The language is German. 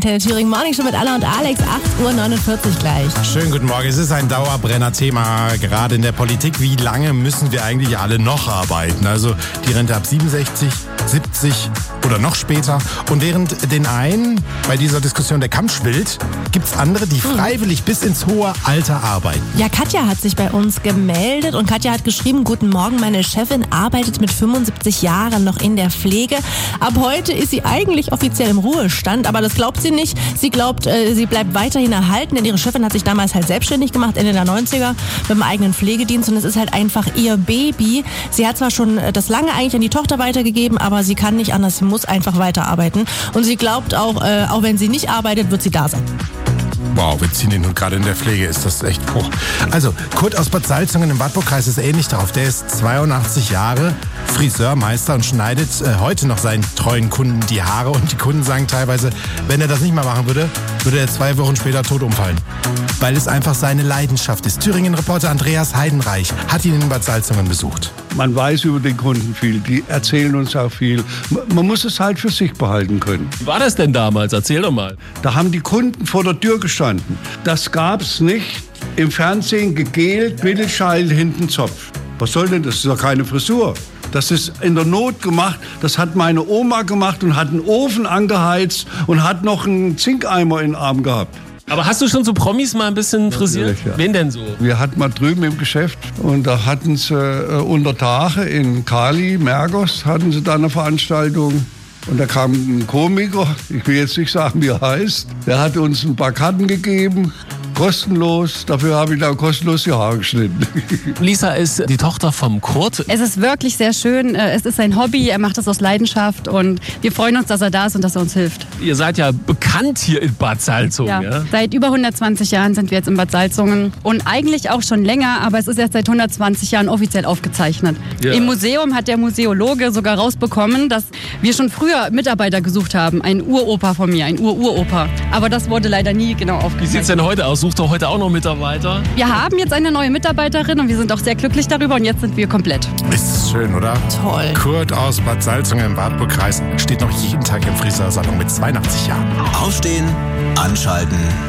Der Thüringen Morning Show mit Anna und Alex, 8:49 Uhr gleich. Schönen guten Morgen. Es ist ein Dauerbrenner-Thema, gerade in der Politik. Wie lange müssen wir eigentlich alle noch arbeiten? Also die Rente ab 67, 70 oder noch später. Und während den einen bei dieser Diskussion der Kamm schwillt, gibt es andere, die freiwillig bis ins hohe Alter arbeiten. Ja, Katja hat sich bei uns gemeldet und Katja hat geschrieben, guten Morgen, meine Chefin arbeitet mit 75 Jahren noch in der Pflege. Ab heute ist sie eigentlich offiziell im Ruhestand, aber das glaubt sie nicht. Sie glaubt, sie bleibt weiterhin erhalten, denn ihre Chefin hat sich damals halt selbstständig gemacht, Ende der 90er, mit dem eigenen Pflegedienst und es ist halt einfach ihr Baby. Sie hat zwar schon das lange eigentlich an die Tochter weitergegeben, aber sie kann nicht anders, sie muss einfach weiterarbeiten. Und sie glaubt auch, auch wenn sie nicht arbeitet, wird sie da sein. Wow, wir ziehen ihn nun gerade in der Pflege, ist das echt hoch. Also, Kurt aus Bad Salzungen im Wartburgkreis ist ähnlich drauf. Der ist 82 Jahre, Friseurmeister und schneidet heute noch seinen treuen Kunden die Haare. Und die Kunden sagen teilweise, wenn er das nicht mehr machen würde, würde er 2 Wochen später tot umfallen. Weil es einfach seine Leidenschaft ist. Thüringen-Reporter Andreas Heidenreich hat ihn in Bad Salzungen besucht. Man weiß über den Kunden viel, die erzählen uns auch viel. Man muss es halt für sich behalten können. Wie war das denn damals? Erzähl doch mal. Da haben die Kunden vor der Tür gestanden. Das gab's nicht. Im Fernsehen gegelt, Mittelscheitel, hinten Zopf. Was soll denn das? Das ist doch keine Frisur. Das ist in der Not gemacht. Das hat meine Oma gemacht und hat einen Ofen angeheizt und hat noch einen Zinkeimer in den Arm gehabt. Aber hast du schon so Promis mal ein bisschen frisiert? Ja. Wen denn so? Wir hatten mal drüben im Geschäft und da hatten sie unter Tage in Kali, Mergos, hatten sie da eine Veranstaltung. Und da kam ein Komiker, ich will jetzt nicht sagen, wie er heißt, der hat uns ein paar Karten gegeben, kostenlos. Dafür habe ich dann kostenlos die Haare geschnitten. Lisa ist die Tochter vom Kurt. Es ist wirklich sehr schön. Es ist sein Hobby. Er macht es aus Leidenschaft. Und wir freuen uns, dass er da ist und dass er uns hilft. Ihr seid ja bekannt hier in Bad Salzungen. Ja. Seit über 120 Jahren sind wir jetzt in Bad Salzungen. Und eigentlich auch schon länger, aber es ist erst seit 120 Jahren offiziell aufgezeichnet. Ja. Im Museum hat der Museologe sogar rausbekommen, dass wir schon früher Mitarbeiter gesucht haben. Ein Uropa von mir, ein Uropa. Aber das wurde leider nie genau aufgezeichnet. Wie sieht es denn heute aus? Sucht ihr heute auch noch Mitarbeiter? Wir haben jetzt eine neue Mitarbeiterin und wir sind auch sehr glücklich darüber und jetzt sind wir komplett. Ist schön, oder? Toll. Kurt aus Bad Salzungen im Wartburgkreis steht noch jeden Tag im Friseursalon mit 82 Jahren. Aufstehen, anschalten,